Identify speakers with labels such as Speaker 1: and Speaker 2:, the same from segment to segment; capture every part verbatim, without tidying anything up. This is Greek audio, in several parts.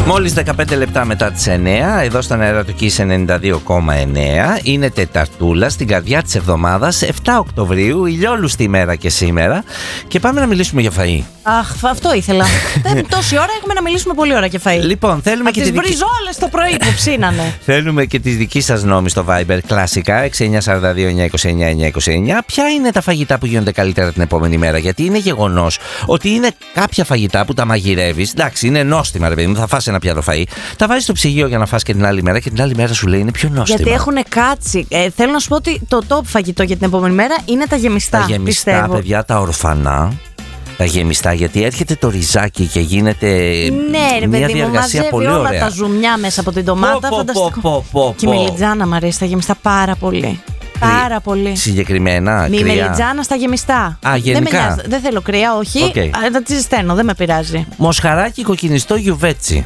Speaker 1: Μόλις δεκαπέντε λεπτά μετά τις εννιά, εδώ στον αέρα του Kiss ενενήντα δύο κόμμα εννιά. Είναι Τεταρτούλα, στην καρδιά της εβδομάδας, επτά Οκτωβρίου, ηλιόλουστη ημέρα και σήμερα. Και πάμε να μιλήσουμε για φαΐ.
Speaker 2: Αχ, αυτό ήθελα. Τόση ώρα έχουμε να μιλήσουμε πολύ ώρα για φαΐ.
Speaker 1: Λοιπόν, θέλουμε και
Speaker 2: τις
Speaker 1: τη δική...
Speaker 2: μπριζόλες το πρωί που ψήνανε.
Speaker 1: Θέλουμε και τη δική σας γνώμη στο Viber, κλασικά έξι εννιά τέσσερα δύο εννιά δύο εννιά εννιά δύο εννιά. Ποια είναι τα φαγητά που γίνονται καλύτερα την επόμενη μέρα? Γιατί είναι γεγονός ότι είναι κάποια φαγητά που τα μαγειρεύεις. Εντάξει, είναι νόστιμα, ρε παιδί μου, θα φας ένα πιάτο φαΐ, τα βάζεις στο ψυγείο για να φας και την άλλη μέρα και την άλλη μέρα σου λέει είναι πιο νόστιμα.
Speaker 2: Γιατί έχουν κάτσει. Ε, θέλω να σου πω ότι το top φαγητό για την επόμενη μέρα είναι τα γεμιστά.
Speaker 1: Τα γεμιστά,
Speaker 2: πιστεύω.
Speaker 1: παιδιά, τα ορφανά. Τα γεμιστά, γιατί έρχεται το ριζάκι και γίνεται
Speaker 2: ναι, ρε,
Speaker 1: μια
Speaker 2: παιδί
Speaker 1: διαργασία
Speaker 2: μου,
Speaker 1: πολύ
Speaker 2: όλα
Speaker 1: ωραία.
Speaker 2: Τα ζουμιά μέσα από την ντομάτα.
Speaker 1: Πω,
Speaker 2: φανταστικό.
Speaker 1: πω, πω, πω,
Speaker 2: Και η μελιτζάνα μου αρέσει τα γεμιστά πάρα πολύ. Πάρα πολύ.
Speaker 1: Συγκεκριμένα,
Speaker 2: η
Speaker 1: κρύα.
Speaker 2: μελιτζάνα στα γεμιστά.
Speaker 1: Α, γενικά.
Speaker 2: Δεν, με δεν θέλω κρύα, όχι.
Speaker 1: Okay.
Speaker 2: Αλλά θα τη ζεσταίνω, δεν με πειράζει.
Speaker 1: Μοσχαράκι κοκκινιστό γιουβέτσι.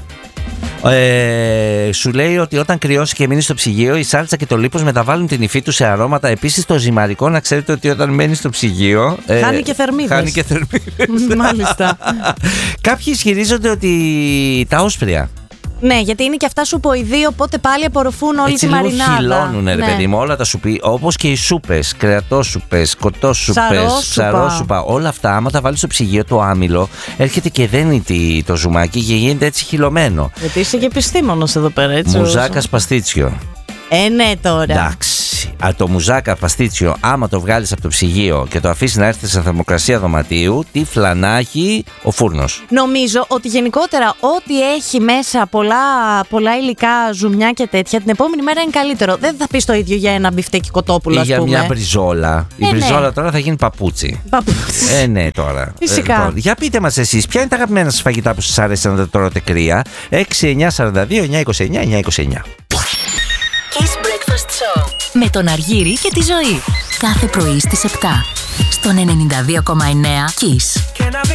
Speaker 1: Ε, σου λέει ότι όταν κρυώσει και μείνει στο ψυγείο, η σάλτσα και το λίπος μεταβάλλουν την υφή του σε αρώματα. Επίσης, το ζυμαρικό, να ξέρετε ότι όταν μένει στο ψυγείο. Ε,
Speaker 2: χάνει και θερμίδες.
Speaker 1: Χάνει και θερμίδες.
Speaker 2: Μάλιστα.
Speaker 1: Κάποιοι ισχυρίζονται ότι τα όσπρια.
Speaker 2: Ναι, γιατί είναι και αυτά σουποειδή, οπότε πάλι απορροφούν όλη
Speaker 1: έτσι
Speaker 2: τη μαρινάδα.
Speaker 1: Έτσι χυλώνουν, ρε
Speaker 2: ναι.
Speaker 1: παιδί μου, όλα τα σουπί, όπως και οι σούπες, κρεατόσουπες, κοτόσουπες,
Speaker 2: Ψαρόσουπα.
Speaker 1: ψαρόσουπα. Όλα αυτά, άμα τα βάλεις στο ψυγείο το άμυλο, έρχεται και δένει το ζουμάκι και γίνεται έτσι χυλωμένο.
Speaker 2: Γιατί είσαι και επιστήμονος εδώ πέρα, έτσι.
Speaker 1: Μουζάκα παστίτσιο.
Speaker 2: Ε, ναι, τώρα.
Speaker 1: Εντάξει. Α, το μουζάκα παστίτσιο, άμα το βγάλεις από το ψυγείο και το αφήσεις να έρθει σε θερμοκρασία δωματίου, τι φλανάκι ο φούρνος.
Speaker 2: Νομίζω ότι γενικότερα ό,τι έχει μέσα πολλά, πολλά υλικά, ζουμιά και τέτοια, την επόμενη μέρα είναι καλύτερο. Δεν θα πεις το ίδιο για ένα μπιφτέκι κοτόπουλο, ας
Speaker 1: ή για
Speaker 2: πούμε.
Speaker 1: μια μπριζόλα.
Speaker 2: Ε,
Speaker 1: η μπριζόλα
Speaker 2: ναι.
Speaker 1: τώρα θα γίνει παπούτσι.
Speaker 2: Παπούτσι.
Speaker 1: Ε, ναι, τώρα.
Speaker 2: Φυσικά.
Speaker 1: Ε, λοιπόν, για πείτε μας εσείς, ποια είναι τα αγαπημένα σας φαγητά που σας αρέσει να τα τρώτε κρύα? έξι εννιά τέσσερα δύο εννιά δύο εννιά εννιά δύο εννιά.
Speaker 3: Kiss Breakfast Show με τον Αργύρη και τη Ζωή. Κάθε πρωί στις επτά στον ενενήντα δύο κόμμα εννιά Kiss.